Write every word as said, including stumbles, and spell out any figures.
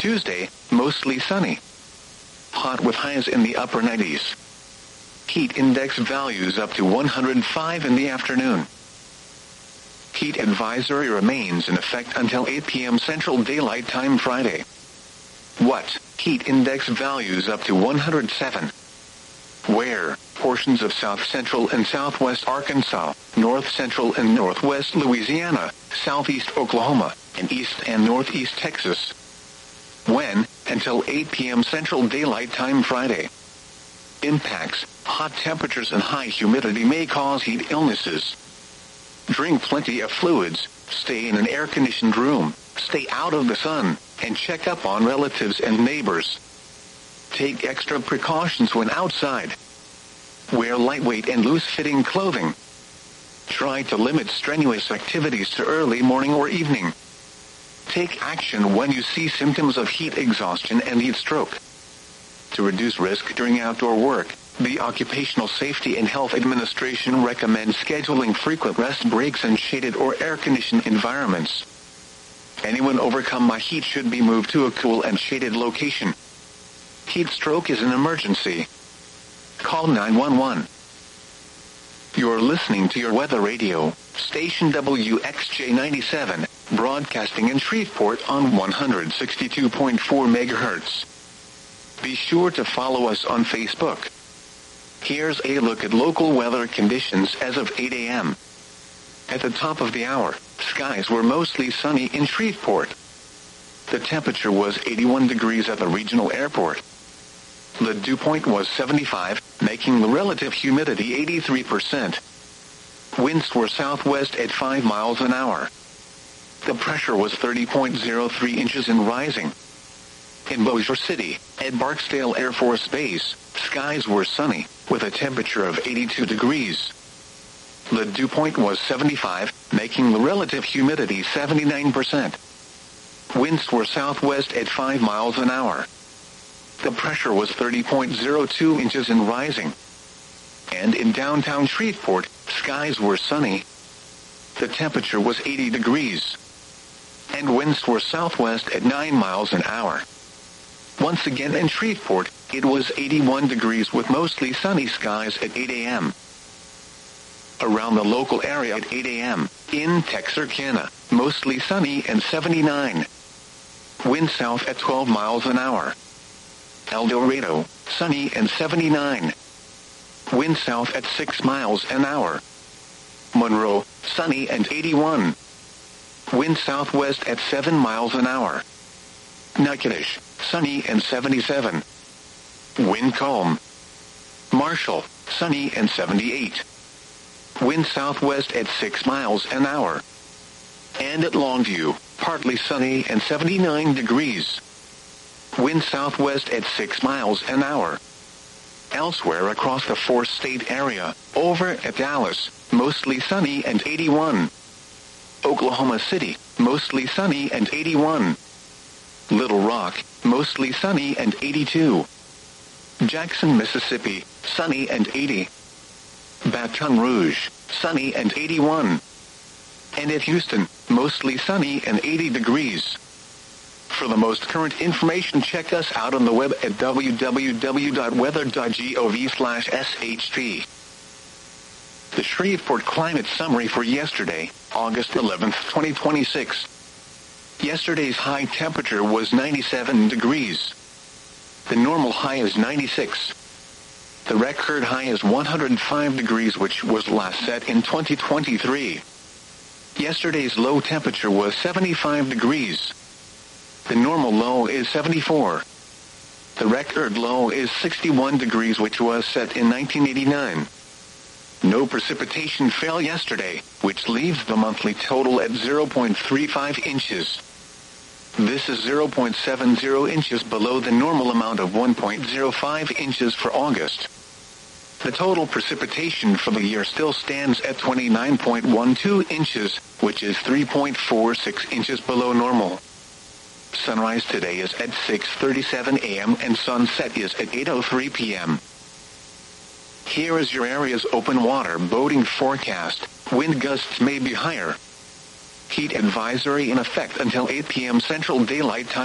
Tuesday, mostly sunny. Hot with highs in the upper nineties. Heat index values up to one hundred five in the afternoon. Heat advisory remains in effect until eight p.m. Central Daylight Time Friday. What? Heat index values up to one hundred seven. Where? Portions of south central and southwest Arkansas, north central and northwest Louisiana, southeast Oklahoma, and east and northeast Texas. When? Until eight p.m. Central Daylight Time Friday. Impacts: hot temperatures and high humidity may cause heat illnesses. Drink plenty of fluids, stay in an air-conditioned room, stay out of the sun, and check up on relatives and neighbors. Take extra precautions when outside. Wear lightweight and loose-fitting clothing. Try to limit strenuous activities to early morning or evening. Take action when you see symptoms of heat exhaustion and heat stroke. To reduce risk during outdoor work, the Occupational Safety and Health Administration recommends scheduling frequent rest breaks in shaded or air-conditioned environments. Anyone overcome by heat should be moved to a cool and shaded location. Heat stroke is an emergency. Call nine one one. You're listening to your weather radio, station W X J ninety-seven, broadcasting in Shreveport on one hundred sixty-two point four megahertz. Be sure to follow us on Facebook. Here's a look at local weather conditions as of eight a.m. At the top of the hour, skies were mostly sunny in Shreveport. The temperature was eighty-one degrees at the regional airport. The dew point was seventy-five, making the relative humidity eighty-three percent. Winds were southwest at five miles an hour. The pressure was thirty point zero three inches and rising. In Bossier City, at Barksdale Air Force Base, skies were sunny, with a temperature of eighty-two degrees. The dew point was seventy-five, making the relative humidity seventy-nine percent. Winds were southwest at five miles an hour. The pressure was thirty point zero two inches and rising. And in downtown Shreveport, skies were sunny. The temperature was eighty degrees. And winds were southwest at nine miles an hour. Once again in Shreveport, it was eighty-one degrees with mostly sunny skies at eight a.m. Around the local area at eight a.m., in Texarkana, mostly sunny and seventy-nine. Wind south at twelve miles an hour. El Dorado, sunny and seventy-nine. Wind south at six miles an hour. Monroe, sunny and eighty-one. Wind southwest at seven miles an hour. Natchitoches, sunny and seventy-seven. Wind calm. Marshall, sunny and seventy-eight. Wind southwest at six miles an hour. And at Longview, partly sunny and seventy-nine degrees. Wind southwest at six miles an hour. Elsewhere across the four-state area, over at Dallas, mostly sunny and eighty-one. Oklahoma City, mostly sunny and eighty-one. Little Rock, mostly sunny and eighty-two. Jackson, Mississippi, sunny and eighty. Baton Rouge, sunny and eighty-one. And at Houston, mostly sunny and eighty degrees. For the most current information, check us out on the web at w w w dot weather dot gov slash s h p. The Shreveport Climate Summary for yesterday, August eleventh, twenty twenty-six. Yesterday's high temperature was ninety-seven degrees. The normal high is ninety-six. The record high is one hundred five degrees, which was last set in twenty twenty-three. Yesterday's low temperature was seventy-five degrees. The normal low is seventy-four. The record low is sixty-one degrees, which was set in nineteen eighty-nine. No precipitation fell yesterday, which leaves the monthly total at zero point three five inches. This is zero point seven zero inches below the normal amount of one point zero five inches for August. The total precipitation for the year still stands at twenty-nine point one two inches, which is three point four six inches below normal. Sunrise today is at six thirty-seven a.m. and sunset is at eight oh three p.m. Here is your area's open water boating forecast. Wind gusts may be higher. Heat advisory in effect until eight p.m. Central Daylight Time.